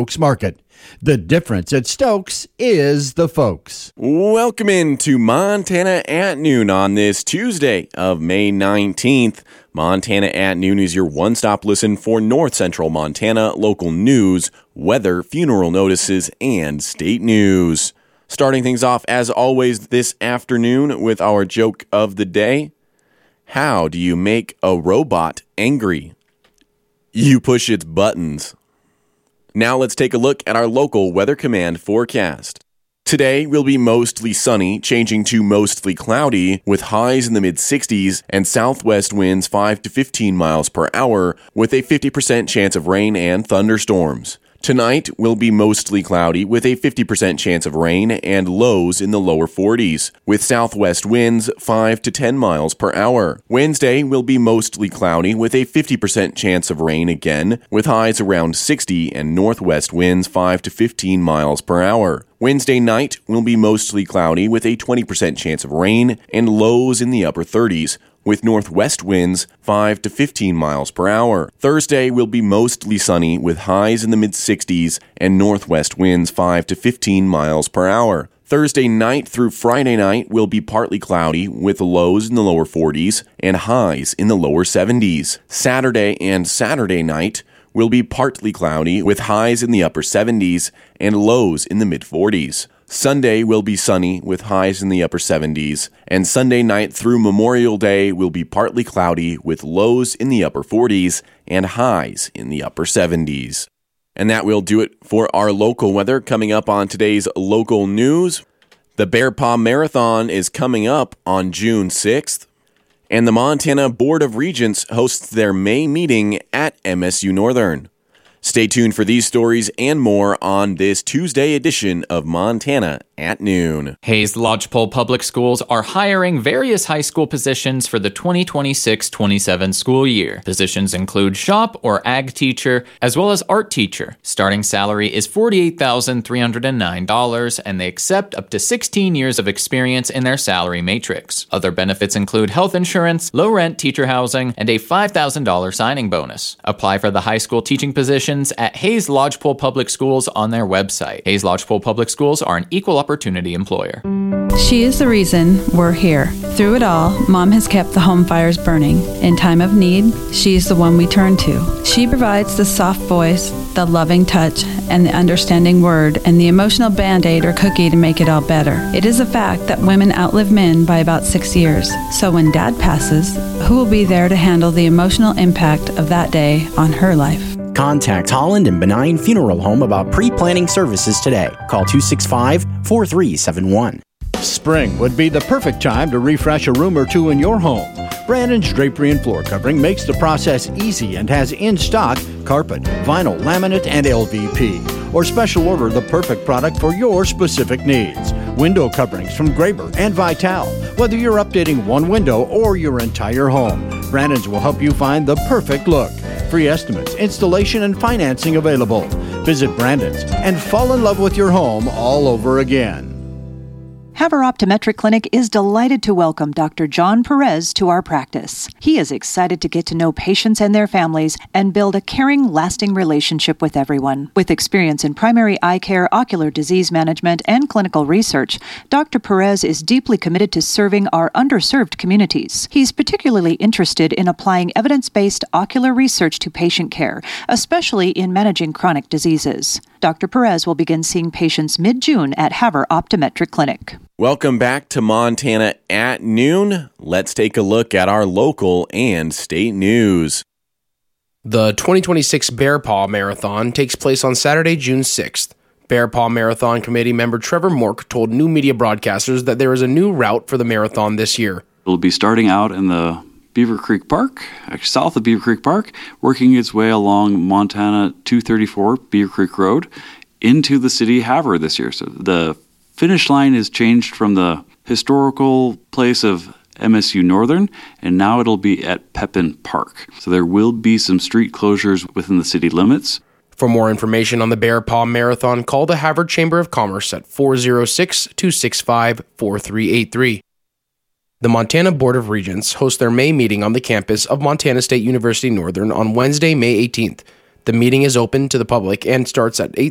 Stokes Market. The difference at Stokes is the folks. Welcome into Montana at Noon on this Tuesday of May 19th. Montana at Noon is your one-stop listen for North Central Montana local news, weather, funeral notices, and state news. Starting things off, as always, this afternoon with our joke of the day. How do you make a robot angry? You push its buttons. Now let's take a look at our local Weather Command forecast. Today will be mostly sunny, changing to mostly cloudy, with highs in the mid-60s and southwest winds 5 to 15 miles per hour, with a 50% chance of rain and thunderstorms. Tonight will be mostly cloudy with a 50% chance of rain and lows in the lower 40s, with southwest winds 5 to 10 miles per hour. Wednesday will be mostly cloudy with a 50% chance of rain again, with highs around 60 and northwest winds 5 to 15 miles per hour. Wednesday night will be mostly cloudy with a 20% chance of rain and lows in the upper 30s, with northwest winds 5 to 15 miles per hour. Thursday will be mostly sunny with highs in the mid-60s and northwest winds 5 to 15 miles per hour. Thursday night through Friday night will be partly cloudy with lows in the lower 40s and highs in the lower 70s. Saturday and Saturday night will be partly cloudy with highs in the upper 70s and lows in the mid-40s. Sunday will be sunny with highs in the upper 70s, and Sunday night through Memorial Day will be partly cloudy with lows in the upper 40s and highs in the upper 70s. And that will do it for our local weather. Coming up on today's local news, the Bear Paw Marathon is coming up on June 6th, and the Montana Board of Regents hosts their May meeting at MSU Northern. Stay tuned for these stories and more on this Tuesday edition of Montana at Noon. Hayes Lodgepole Public Schools are hiring various high school positions for the 2026-27 school year. Positions include shop or ag teacher, as well as art teacher. Starting salary is $48,309, and they accept up to 16 years of experience in their salary matrix. Other benefits include health insurance, low-rent teacher housing, and a $5,000 signing bonus. Apply for the high school teaching position at Hayes Lodgepole Public Schools on their website. Hayes Lodgepole Public Schools are an equal opportunity employer. She is the reason we're here. Through it all, Mom has kept the home fires burning. In time of need, she's the one we turn to. She provides the soft voice, the loving touch, and the understanding word, and the emotional Band-Aid or cookie to make it all better. It is a fact that women outlive men by about 6 years. So when Dad passes, who will be there to handle the emotional impact of that day on her life? Contact Holland and Benign Funeral Home about pre-planning services today. Call 265-4371. Spring would be the perfect time to refresh a room or two in your home. Brandon's Drapery and Floor Covering makes the process easy and has in stock carpet, vinyl, laminate, and LVP. Or special order the perfect product for your specific needs. Window coverings from Graber and Vital. Whether you're updating one window or your entire home, Brandon's will help you find the perfect look. Free estimates, installation, and financing available. Visit Brandon's and fall in love with your home all over again. Havre Optometric Clinic is delighted to welcome Dr. John Perez to our practice. He is excited to get to know patients and their families and build a caring, lasting relationship with everyone. With experience in primary eye care, ocular disease management, and clinical research, Dr. Perez is deeply committed to serving our underserved communities. He's particularly interested in applying evidence-based ocular research to patient care, especially in managing chronic diseases. Dr. Perez will begin seeing patients mid-June at Havre Optometric Clinic. Welcome back to Montana at Noon. Let's take a look at our local and state news. The 2026 Bear Paw Marathon takes place on Saturday, June 6th. Bear Paw Marathon Committee member Trevor Mork told new media broadcasters that there is a new route for the marathon this year. It'll be starting out in the Beaver Creek Park, south of Beaver Creek Park, working its way along Montana 234 Beaver Creek Road into the city of Havre this year. So the finish line is changed from the historical place of MSU Northern, and now it'll be at Pepin Park. So there will be some street closures within the city limits. For more information on the Bear Paw Marathon, call the Havre Chamber of Commerce at 406-265-4383. The Montana Board of Regents hosts their May meeting on the campus of Montana State University Northern on Wednesday, May 18th. The meeting is open to the public and starts at 8